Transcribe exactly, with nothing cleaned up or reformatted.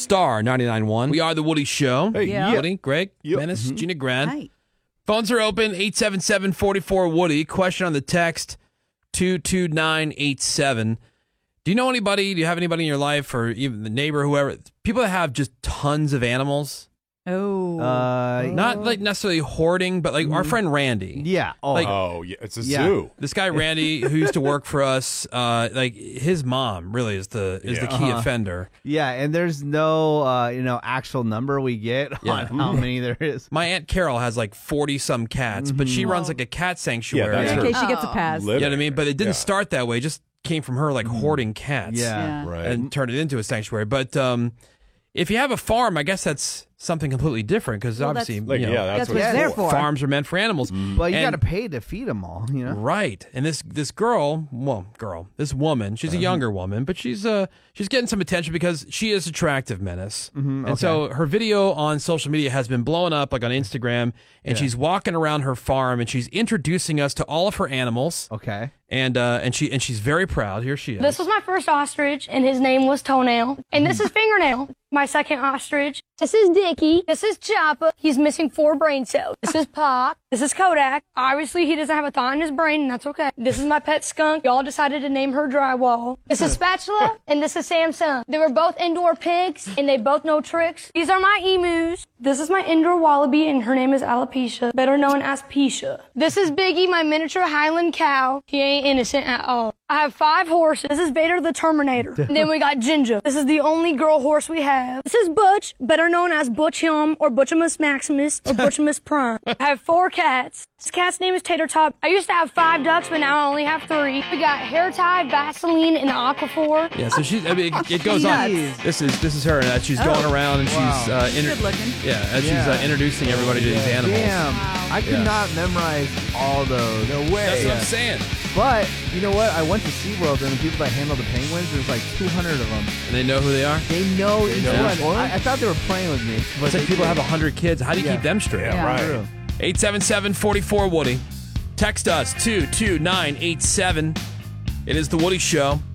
Star ninety-nine point one. We are the Woody Show. Hey, Yeah. Woody, Greg, Yep. Menace, Mm-hmm. Gina Grant. Hi. Phones are open, eight seven seven, four four, Woody. Question on the text, two two nine eight seven. Do you know anybody, do you have anybody in your life or even the neighbor, whoever, people that have just tons of animals? Oh. Uh, Not like necessarily hoarding, but like our friend Randy. yeah. Oh, Like- Oh, yeah, it's a Yeah. zoo. This guy Randy, who used to work for us, uh, like his mom really is the is the Yeah. key Uh-huh. offender. yeah. And there's no, uh, you know, actual number we get Yeah. on how many there is. My Aunt Carol has like forty some cats, but she runs like a cat sanctuary. Yeah, that's in her. case she gets a pass. You know what I mean? But it didn't Yeah. start that way. It just came from her like hoarding cats. Yeah. Yeah. Right. And turned it into a sanctuary. But um, if you have a farm, I guess that's something completely different because Well, obviously, like, you know, yeah, that's, That's what what it's it's there for. for. farms are meant for animals. But you And- got to pay to feed them all, you know? Right. And this this girl, well, girl, this woman, she's a younger woman, but she's uh she's getting some attention because she is attractive, Menace. And so her video on social media has been blowing up, like on Instagram, and she's walking around her farm and she's introducing us to all of her animals. Okay. And uh and she and she's very proud. Here she is. This was my first ostrich, and his name was Toenail. And this is Fingernail, my second ostrich. This is Dickie. This is Choppa. He's missing four brain cells. This is Pop. This is Kodak. Obviously, he doesn't have a thought in his brain, and that's okay. This is my pet skunk. Y'all decided to name her Drywall. This is Spatula, and this is Samsung. They were both indoor pigs, and they both know tricks. These are my emus. This is my indoor wallaby, and her name is Alopecia, better known as Pisha. This is Biggie, my miniature Highland cow. He ain't innocent at all. I have five horses. This is Vader the Terminator. And then we got Ginger. This is the only girl horse we have. This is Butch, better known as Butch Hum or Butchimus Maximus or Butchimus Prime. I have four cats. This cat's name is Tater Top. I used to have five ducks, but now I only have three. We got hair tie, Vaseline, and Aquaphor. Yeah, so she's. I mean, it, it goes on. Jeez. This is this is her, and uh, she's going around and Wow. she's uh, inter- Good looking. yeah, as Yeah. she's uh, introducing everybody to these animals. Damn. I could Yeah. not memorize all those. No way. That's what I'm saying. But, you know what? I went to SeaWorld, and the people that handle the penguins, there's like two hundred of them. And they know who they are. They know each know one. each one? I, I thought they were playing with me. But It's like they people did. have a hundred kids. How do you Yeah. keep them straight? Yeah, Yeah. right. True. eight seven seven, four four, Woody. Text us two two nine eight seven. It is the Woody Show.